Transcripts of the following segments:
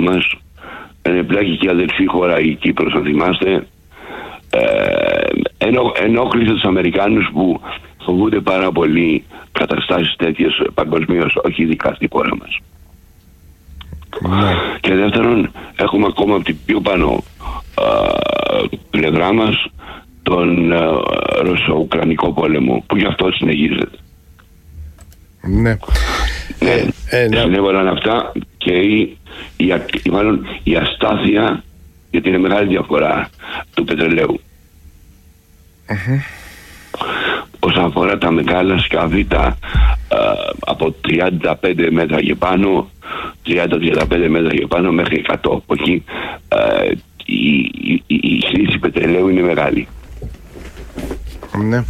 μας. Ενεπλάκη και η αδελφή χώρα η Κύπρος, αν θυμάστε. Ενόχλησε τους Αμερικάνους που φοβούνται πάρα πολύ καταστάσεις τέτοιες παγκοσμίως, όχι ειδικά στη χώρα μας. Και δεύτερον, έχουμε ακόμα από την πιο πάνω πλευρά μας τον Ρωσο-Ουκρανικό πόλεμο, που γι' αυτό συνεχίζεται. Συνέβαλαν αυτά και μάλλον η αστάθεια, γιατί είναι μεγάλη διαφορά του πετρελαίου. Όσον αφορά τα μεγάλα σκάφη, από 35 μέτρα και πάνω, 30-35 μέτρα και πάνω μέχρι 100, από εκεί η χρήση πετρελαίου είναι μεγάλη. Ναι.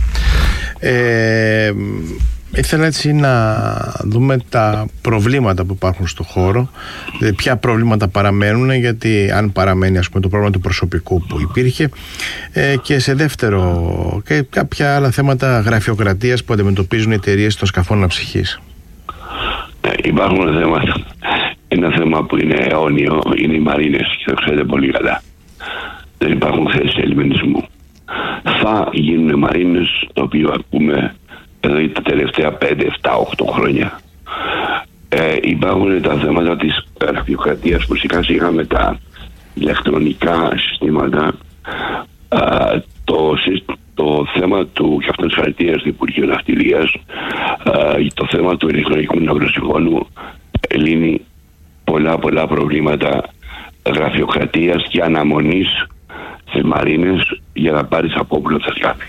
Ήθελα έτσι να δούμε τα προβλήματα που υπάρχουν στο χώρο, ποια προβλήματα παραμένουν, γιατί αν παραμένει, ας πούμε, το πρόβλημα του προσωπικού που υπήρχε, και σε δεύτερο, και κάποια άλλα θέματα γραφειοκρατίας που αντιμετωπίζουν οι εταιρείες των σκαφών αναψυχής. Υπάρχουν θέματα. Ένα θέμα που είναι αιώνιο είναι οι μαρίνες, και το ξέρετε πολύ καλά. Δεν υπάρχουν θέσεις ελιμενισμού. Θα γίνουν μαρίνες, το οποίο ακούμε εδώ τα τελευταία 5, 7, 8 χρόνια. Υπάρχουν τα θέματα της γραφειοκρατίας που σιγά σιγά με τα ηλεκτρονικά συστήματα, το θέμα του, και αυτό της χαρακτήρας του Υπουργείου Ναυτιλίας, το θέμα του ηλεκτρονικού ναυροσυγχώνου λύνει πολλά προβλήματα γραφειοκρατίας και αναμονής σε μαρίνες για να πάρεις απόπλο τα σκάφη.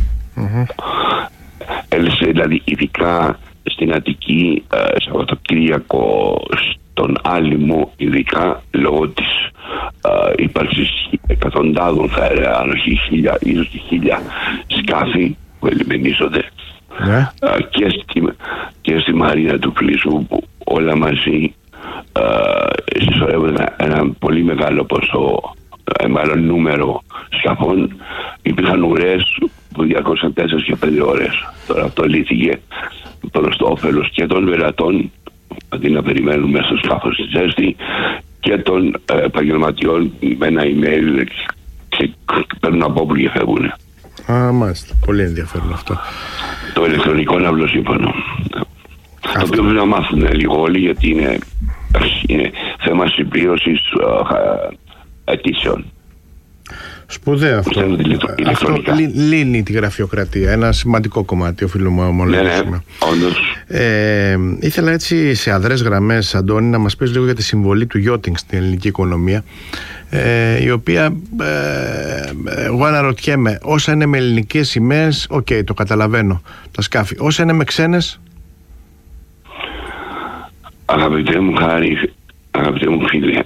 Έλυσε δηλαδή ειδικά στην Αττική, Σαββατοκύριακο στον Άλυμο, ειδικά λόγω της ύπαρξης εκατοντάδων, θα έλεγα, αν όχι 1000, ίσως και 1000 σκάφη που ελιμενίζονται, και στη Μαρίνα του Φλίσου, που όλα μαζί συσσωρεύονται ένα πολύ μεγάλο ποσό, μάλλον νούμερο σκαφών. Υπήρχαν ουρές που διακόσαν 4 και 5 ώρες. Τώρα αυτό λύθηκε προς το όφελος και των πελατών, αντί να περιμένουν μέσα στο σκάφος στη ζέστη, και των επαγγελματιών με ένα email και παίρνουν απόπλου και φεύγουν. Μάλιστα. Πολύ ενδιαφέρον αυτό. Το ηλεκτρονικό ναυλοσύμφωνο. Το οποίο πρέπει να μάθουν λίγο όλοι, γιατί είναι θέμα συμπλήρωσης αιτήσεων. Σπουδαίο αυτό. Αυτό λύνει τη γραφειοκρατία. Ένα σημαντικό κομμάτι, οφείλω να ομολογήσουμε. Ναι, όντως. Ήθελα έτσι σε αδρές γραμμές, Αντώνη, να μας πεις λίγο για τη συμβολή του yachting στην ελληνική οικονομία, η οποία εγώ αναρωτιέμαι, όσα είναι με ελληνικές σημαίες, το καταλαβαίνω, τα σκάφη. Όσα είναι με ξένες. Αγαπητέ μου Χάρη, αγαπητέ μου φίλε,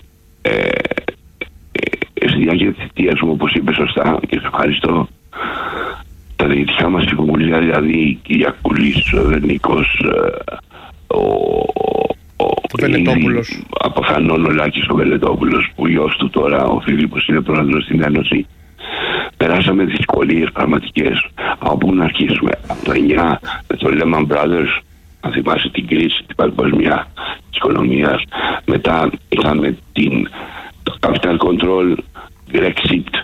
στη διάρκεια της θητείας μου, όπως είπε σωστά, και σε ευχαριστώ, τα διοικητικά μας συμβούλια, δηλαδή Κυριακούλης, ο Βερνικός, ο Βελετόπουλος, αποφανών ο Λάκης ο Βελετόπουλος, που γιος του τώρα ο Φίλιππος είναι πρόεδρος στην Ένωση, περάσαμε δυσκολίες πραγματικές. Από πού να αρχίσουμε? Από το 9 με το Lehman Brothers, αν θυμάσαι την κρίση την παγκοσμία της οικονομίας. Μετά είχαμε το capital control, Brexit,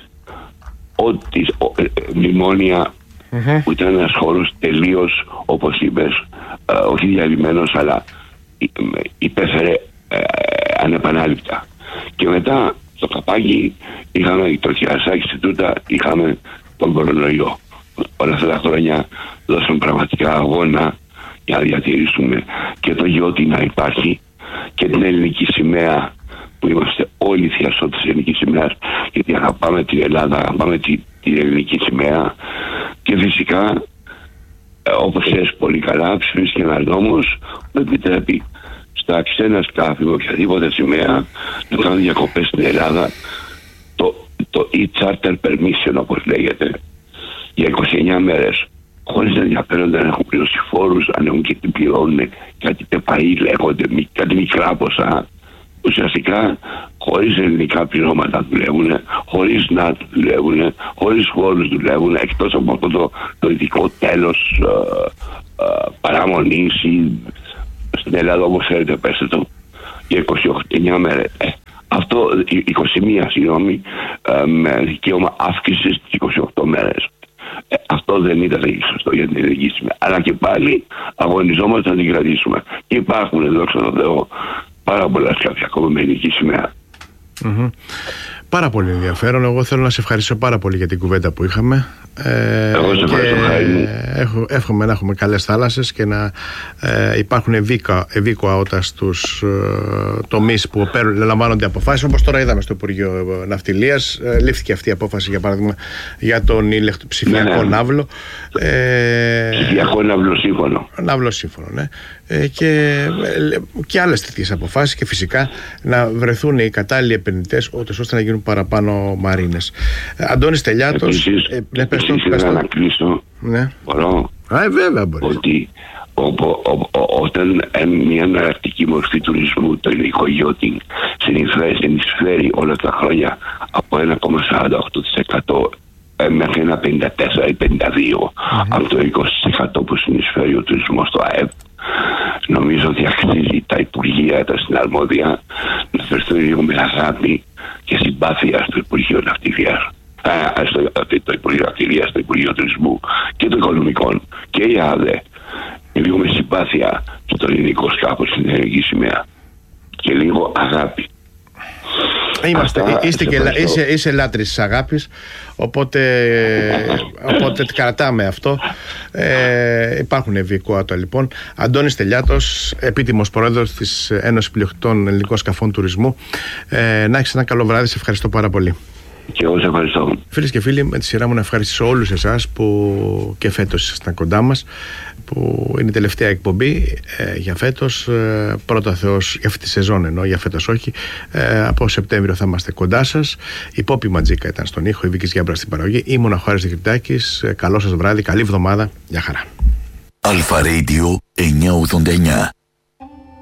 μνημόνια, που ήταν ένας χώρος τελείως, όπως είπες, όχι διαλυμένος, αλλά υπέφερε ανεπανάληπτα. Και μετά στο καπάκι είχαμε το Χιασάκι, στην τούτα είχαμε τον κορονοϊό. Όλα αυτά τα χρόνια δώσαμε πραγματικά αγώνα για να διατηρήσουμε και το γιότι να υπάρχει και την ελληνική σημαία, που είμαστε όλοι θειασότες της ελληνικής σημαίας, γιατί αγαπάμε την Ελλάδα, αγαπάμε την ελληνική σημαία. Και φυσικά, όπως ξέρεις πολύ καλά, ψηφίστηκε ένας νόμος που επιτρέπει στα ξένα σκάφη με οποιαδήποτε σημαία να κάνουν διακοπές στην Ελλάδα, το e-charter permission, όπως λέγεται, για 29 μέρες, χωρίς να ενδιαφέρονται να έχουν πληρώσει φόρους, αν έχουν και τι πληρώνουν, κάτι τεπαΐ λέγονται, κάτι μικρά ποσά. Ουσιαστικά χωρίς ελληνικά πληρώματα δουλεύουν, χωρίς να δουλεύουν, χωρίς φόρους δουλεύουν, εκτός από αυτό το ειδικό τέλος παραμονής, ή στην Ελλάδα, όπως θέλετε πέστε το, για 29 μέρες. Αυτό 21, συγγνώμη, με δικαίωμα αύξησης 28 μέρες. Αυτό δεν ήταν σωστό για την ελληνική σημαία. Αλλά και πάλι αγωνιζόμαστε να την κρατήσουμε. Και υπάρχουν, δόξα τω Θεώ, πάρα πολλά σκάφη ακόμα με ελληνική σημαία. Πάρα πολύ ενδιαφέρον. Εγώ θέλω να σε ευχαριστήσω πάρα πολύ για την κουβέντα που είχαμε. Εγώ σε ευχαριστώ, χάρη μου. Εύχομαι να έχουμε καλές θάλασσες και να υπάρχουν ευήκοα ότα στους τομείς που λαμβάνονται αποφάσεις. Όπως τώρα είδαμε στο Υπουργείο Ναυτιλίας, λήφθηκε αυτή η απόφαση, για παράδειγμα, για τον ψηφιακό ναύλο. Ψηφιακό ναυλοσύμφωνο. Ναυλοσύμφωνο, ναι. Και άλλες τέτοιες αποφάσεις, και φυσικά να βρεθούν οι κατάλληλοι επενδυτές ώστε να γίνουν παραπάνω μαρίνες. Αντώνης Τελιάτος. Ήθελα να κλείσω. Ναι. Μπορώ. Βέβαια μπορείς. Ότι όταν μια εναλλακτική μορφή τουρισμού, το ελληνικό yachting, συνεισφέρει όλα τα χρόνια από 1,48% μέχρι ένα 54 ή 52%, από το 20% που συνεισφέρει ο τουρισμός στο ΑΕΠ, νομίζω ότι αξίζει τα Υπουργεία, τα συναρμόδια, να φερθούν λίγο με αγάπη και συμπάθεια στο Υπουργείο Ναυτιλίας. Το Υπουργείο Ναυτιλίας, το Υπουργείο Τουρισμού και των Οικονομικών και η ΑΔΕ, λίγο με συμπάθεια στο ελληνικό σκάφος, στην ελληνική σημαία, και λίγο αγάπη. Είσαι λάτρης της αγάπης, οπότε κρατάμε αυτό. Υπάρχουν ευήκοατα λοιπόν. Αντώνης Τελιάτος, επίτιμος πρόεδρος της Ένωσης Πλειοκτητών Ελληνικών Σκαφών Τουρισμού. Να έχεις ένα καλό βράδυ, σε ευχαριστώ πάρα πολύ. Και εγώ σε ευχαριστώ. Φίλες και φίλοι, με τη σειρά μου να ευχαριστήσω όλους εσάς που και φέτος ήσασταν κοντά μας, που είναι η τελευταία εκπομπή για φέτος. Πρώτα Θεός, για αυτή τη σεζόν εννοώ, για φέτος όχι. Από Σεπτέμβριο θα είμαστε κοντά σας. Η Πόπη Ματζίκα ήταν στον ήχο, η Βίκης Γιάμπρας στην παραγωγή. Ήμουν ο Χάρης Διχρυτάκης. Καλό σας βράδυ, καλή εβδομάδα, γεια χαρά. Αλφα Radio 989.